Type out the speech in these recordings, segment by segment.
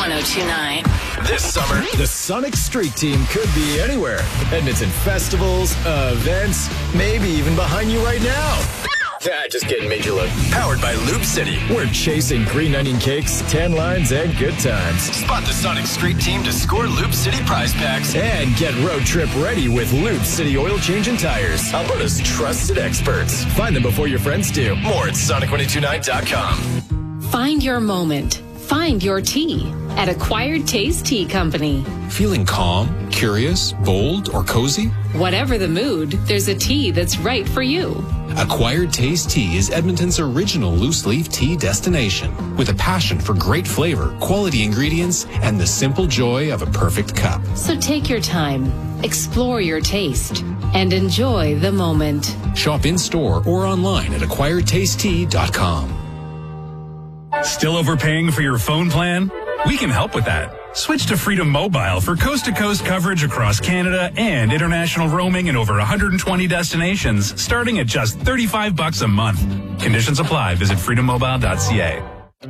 1029. This summer, the Sonic Street Team could be anywhere. Edmonton festivals, events, maybe even behind you right now. Just kidding, made you look. Powered by Loop City. We're chasing green onion cakes, tan lines, and good times. Spot the Sonic Street Team to score Loop City prize packs. And get road trip ready with Loop City oil change and tires. Alberta's trusted experts. Find them before your friends do. More at Sonic1029.com. Find your moment. Find your tea at Acquired Taste Tea Company. Feeling calm, curious, bold, or cozy? Whatever the mood, there's a tea that's right for you. Acquired Taste Tea is Edmonton's original loose-leaf tea destination, with a passion for great flavor, quality ingredients, and the simple joy of a perfect cup. So take your time, explore your taste, and enjoy the moment. Shop in-store or online at acquiredtastetea.com. Still overpaying for your phone plan? We can help with that. Switch to Freedom Mobile for coast-to-coast coverage across Canada and international roaming in over 120 destinations, starting at just $35 a month. Conditions apply. Visit freedommobile.ca.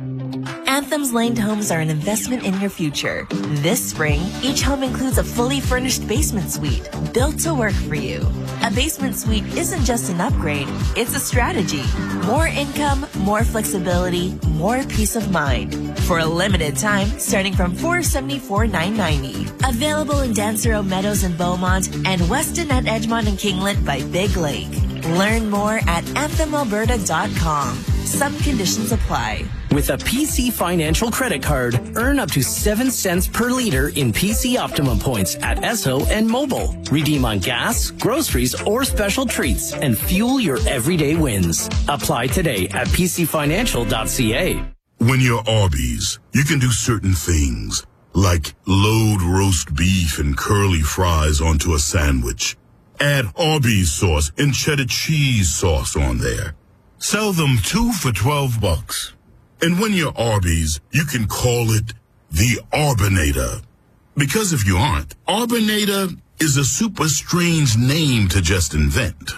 Anthem's Laned homes are an investment in your future. This spring, each home includes a fully furnished basement suite built to work for you. A basement suite isn't just an upgrade, it's a strategy. More income, more flexibility, more peace of mind. For a limited time, starting from $474,990. Available in Dancero Meadows in Beaumont and Weston at Edgemont and Kinglet by Big Lake. Learn more at anthemalberta.com. Some conditions apply. With a PC Financial credit card, earn up to 7 cents per liter in PC Optimum points at Esso and Mobile. Redeem on gas, groceries, or special treats and fuel your everyday wins. Apply today at pcfinancial.ca. When you're Arby's, you can do certain things, like load roast beef and curly fries onto a sandwich. Add Arby's sauce and cheddar cheese sauce on there. Sell them 2 for $12. And when you're Arby's, you can call it the Arbinator. Because if you aren't, Arbinator is a super strange name to just invent.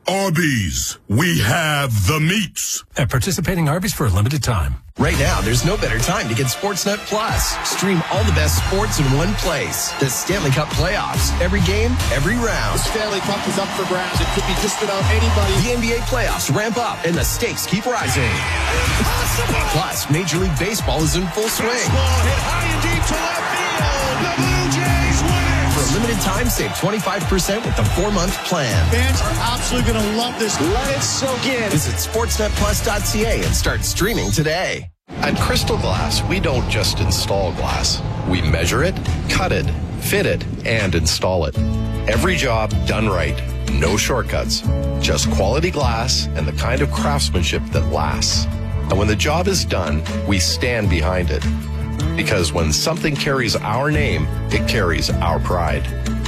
Arby's, we have the meats. At participating Arby's for a limited time. Right now, there's no better time to get Sportsnet Plus. Stream all the best sports in one place. The Stanley Cup playoffs. Every game, every round. The Stanley Cup is up for grabs. It could be just about anybody. The NBA playoffs ramp up, and the stakes keep rising. Impossible! Plus, Major League Baseball is in full swing. Baseball hit high and deep to left field. The Blue Jays win it! For a limited time, save 25% with the 4-month plan. Fans are absolutely going to love this. Let it soak in. Visit sportsnetplus.ca and start streaming today. At Crystal Glass, we don't just install glass. We measure it, cut it, fit it, and install it. Every job done right. No shortcuts. Just quality glass and the kind of craftsmanship that lasts. And when the job is done, we stand behind it. Because when something carries our name, it carries our pride.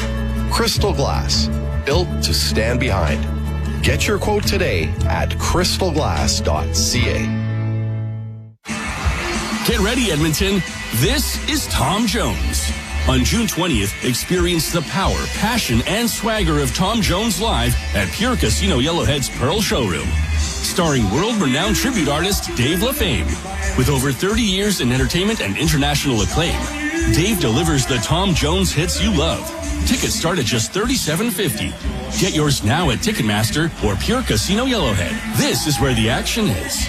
Crystal Glass, built to stand behind. Get your quote today at crystalglass.ca. Get ready, Edmonton. This is Tom Jones. On June 20th, experience the power, passion, and swagger of Tom Jones live at Pure Casino Yellowhead's Pearl Showroom. Starring world-renowned tribute artist Dave LaFame. With over 30 years in entertainment and international acclaim, Dave delivers the Tom Jones hits you love. Tickets start at just $37.50. Get yours now at Ticketmaster or Pure Casino Yellowhead. This is where the action is.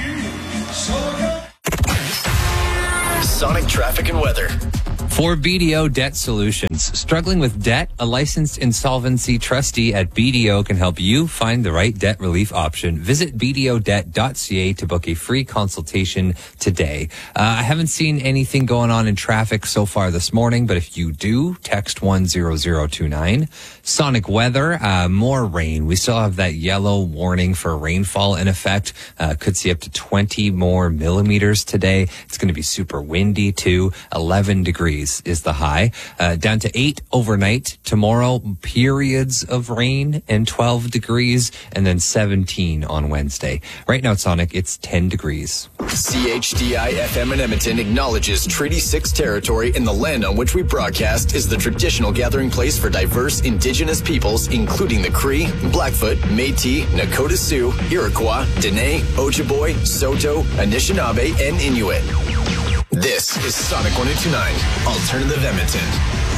Sonic traffic and weather. For BDO Debt Solutions. Struggling with debt? A licensed insolvency trustee at BDO can help you find the right debt relief option. Visit bdodebt.ca to book a free consultation today. I haven't seen anything going on in traffic so far this morning, but if you do, text 10029. Sonic weather, more rain. We still have that yellow warning for rainfall in effect. Could see up to 20 more millimeters today. It's going to be super windy too. 11 degrees is the high. Down to 8 overnight. Tomorrow, periods of rain and 12 degrees, and then 17 on Wednesday. Right now, Sonic, it's 10 degrees. CHDI FM in Edmonton acknowledges Treaty 6 territory in the land on which we broadcast is the traditional gathering place for diverse Indigenous peoples, including the Cree, Blackfoot, Métis, Nakota Sioux, Iroquois, Dene, Ojibwe, Saulteaux, Anishinaabe, and Inuit. This is Sonic 102.9, Alternative Edmonton.